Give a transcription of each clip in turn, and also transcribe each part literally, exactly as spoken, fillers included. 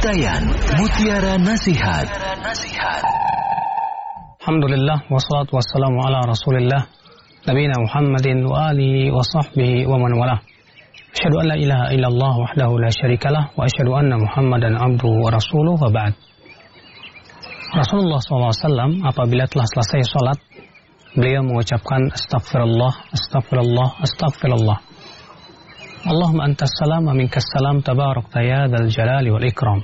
Untayan Mutiara Nasihat. Alhamdulillah wassalatu wassalamu ala Rasulillah nabiyina Muhammadin wa alihi wa sahbihi wa man walah. Asyhadu an la ilaha illallah wahdahu la syarikalah wa asyhadu anna Muhammadan abduhu wa rasuluhu wa ba'd. Rasulullah sallallahu alaihi wasallam apabila telah selesai salat, beliau mengucapkan astaghfirullah, astaghfirullah, astaghfirullah. Allahumma antas salam wa minkas salam tabarakta ya dzal jalali wal ikram.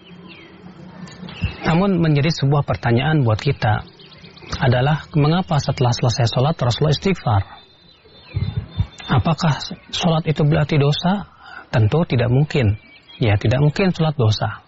Namun menjadi sebuah pertanyaan buat kita adalah mengapa setelah selesai salat Rasulullah istighfar? Apakah salat itu berarti dosa? Tentu tidak mungkin. Ya, tidak mungkin salat dosa.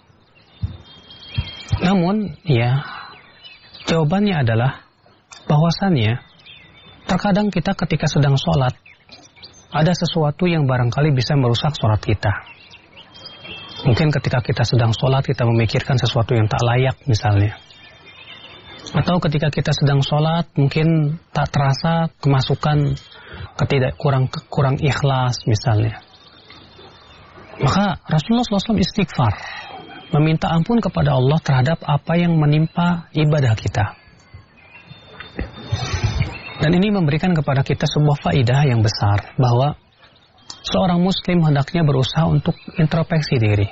Namun, ya, jawabannya adalah bahwasannya terkadang kita ketika sedang sholat ada sesuatu yang barangkali bisa merusak sholat kita. Mungkin ketika kita sedang sholat kita memikirkan sesuatu yang tak layak misalnya. Atau ketika kita sedang sholat mungkin tak terasa kemasukan ketidak kurang kurang ikhlas misalnya. Maka Rasulullah shallallahu alaihi wasallam istighfar, meminta ampun kepada Allah terhadap apa yang menimpa ibadah kita. Dan ini memberikan kepada kita sebuah faidah yang besar, bahwa seorang muslim hendaknya berusaha untuk introspeksi diri.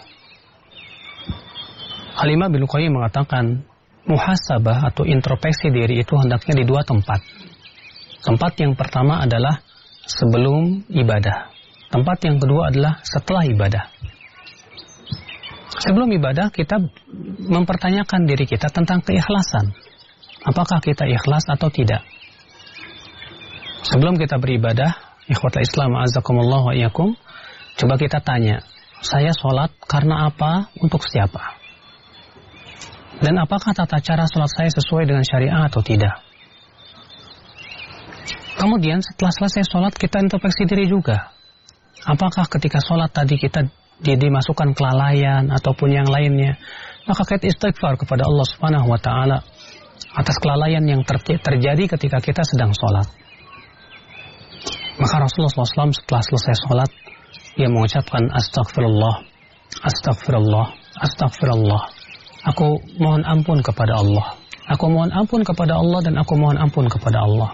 Al-Imam Ibnu Qayyim mengatakan, muhasabah atau introspeksi diri itu hendaknya di dua tempat. Tempat yang pertama adalah sebelum ibadah. Tempat yang kedua adalah setelah ibadah. Sebelum ibadah kita mempertanyakan diri kita tentang keikhlasan. Apakah kita ikhlas atau tidak? Sebelum kita beribadah, ikhwatul Islam azakumullah wa iyyakum, coba kita tanya, saya sholat karena apa, untuk siapa? Dan apakah tata cara sholat saya sesuai dengan syariah atau tidak? Kemudian setelah selesai sholat kita introspeksi diri juga. Apakah ketika sholat tadi kita dimasukkan kelalaian ataupun yang lainnya? Maka kita istighfar kepada Allah Subhanahu wa taala atas kelalaian yang ter- terjadi ketika kita sedang sholat. Maka Rasulullah shallallahu alaihi wasallam setelah selesai sholat, ia mengucapkan astaghfirullah, astaghfirullah, astaghfirullah. Aku mohon ampun kepada Allah. Aku mohon ampun kepada Allah dan aku mohon ampun kepada Allah.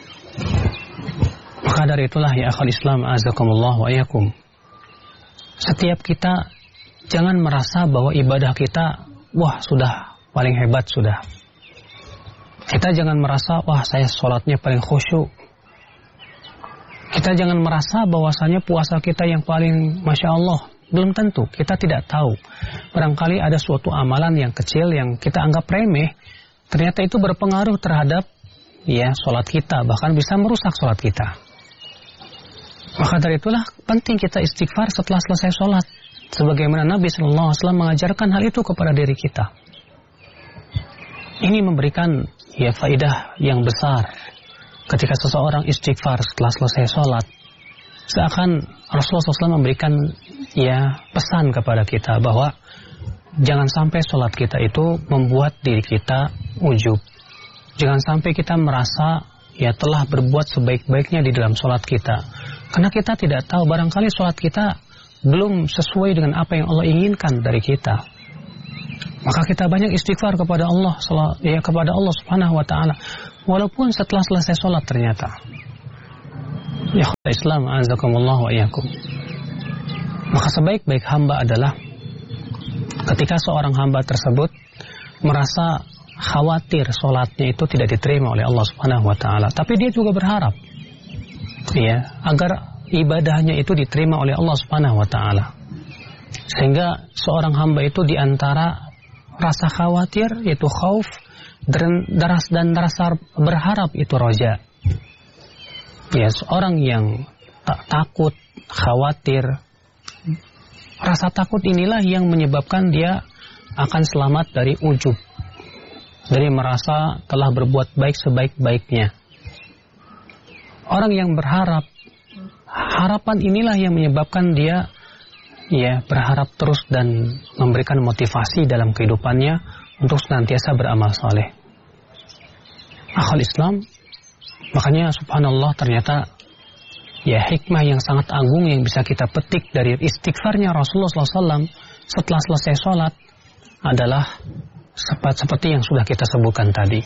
Maka dari itulah ya akhal Islam azakumullah wa iyyakum, setiap kita jangan merasa bahwa ibadah kita wah sudah paling hebat sudah. Kita jangan merasa wah saya sholatnya paling khusyuk. Kita jangan merasa bahwasanya puasa kita yang paling Masya Allah. Belum tentu, kita tidak tahu. Barangkali ada suatu amalan yang kecil yang kita anggap remeh, ternyata itu berpengaruh terhadap ya sholat kita, bahkan bisa merusak sholat kita. Maka dari itulah penting kita istighfar setelah selesai sholat, sebagaimana Nabi shallallahu alaihi wasallam mengajarkan hal itu kepada diri kita. Ini memberikan ya faidah yang besar. Ketika seseorang istighfar setelah selesai sholat, seakan Rasulullah shallallahu alaihi wasallam memberikan ya pesan kepada kita bahwa jangan sampai sholat kita itu membuat diri kita ujub. Jangan sampai kita merasa ya telah berbuat sebaik-baiknya di dalam sholat kita. Karena kita tidak tahu, barangkali sholat kita belum sesuai dengan apa yang Allah inginkan dari kita. Maka kita banyak istighfar kepada Allah, ya kepada Allah Subhanahu wa taala. Walaupun setelah selesai sholat ternyata. Ya Islam azakumullah wa iyyakum. Maka sebaik-baik hamba adalah ketika seorang hamba tersebut merasa khawatir sholatnya itu tidak diterima oleh Allah Subhanahu wa taala, tapi dia juga berharap ya agar ibadahnya itu diterima oleh Allah Subhanahu wa taala. Sehingga seorang hamba itu diantara rasa khawatir yaitu khauf dan daras dan rasa berharap itu roja. Ya, seorang yang tak takut, khawatir, rasa takut inilah yang menyebabkan dia akan selamat dari ujub, dari merasa telah berbuat baik sebaik-baiknya. Orang yang berharap, harapan inilah yang menyebabkan dia ya berharap terus dan memberikan motivasi dalam kehidupannya untuk senantiasa beramal saleh. Akhal Islam, makanya subhanallah ternyata ya hikmah yang sangat agung yang bisa kita petik dari istighfarnya Rasulullah shallallahu alaihi wasallam setelah selesai sholat, adalah seperti yang sudah kita sebutkan tadi.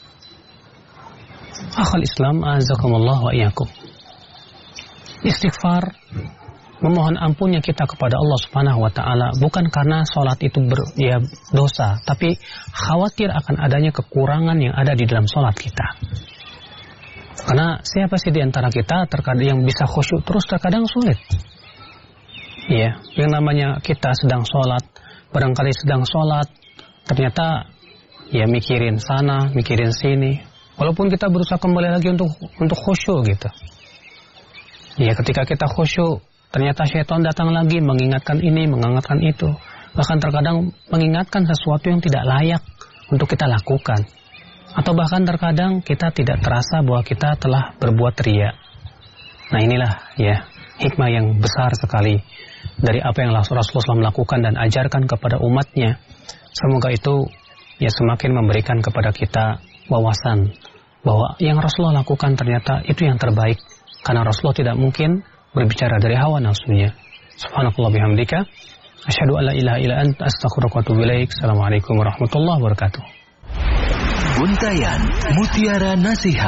Akhul Islam, azakumullah wa iyyakum. Istighfar, memohon ampunnya kita kepada Allah Subhanahu wa taala bukan karena salat itu ber, ya, dosa, tapi khawatir akan adanya kekurangan yang ada di dalam salat kita. Karena siapa sih di antara kita terkadang yang bisa khusyuk terus, terkadang sulit. Iya, yang namanya kita sedang salat, barangkali sedang salat, ternyata ya mikirin sana, mikirin sini. Walaupun kita berusaha kembali lagi untuk untuk khusyuk gitu. Ya, ketika kita khusyuk, ternyata syaitan datang lagi mengingatkan ini, mengingatkan itu. Bahkan terkadang mengingatkan sesuatu yang tidak layak untuk kita lakukan. Atau bahkan terkadang kita tidak terasa bahwa kita telah berbuat riya. Nah inilah ya hikmah yang besar sekali dari apa yang Rasulullah shallallahu alaihi wasallam lakukan dan ajarkan kepada umatnya. Semoga itu ya semakin memberikan kepada kita wawasan bahwa yang Rasulullah lakukan ternyata itu yang terbaik. Karena Rasulullah tidak mungkin berbicara dari hawa nafsunya. Subhanakallah bihamdika, asyhadu an la ilaha illa anta, astaghfiruka wa atubu ilaik. Assalamualaikum warahmatullahi wabarakatuh. Untayan Mutiara Nasihat.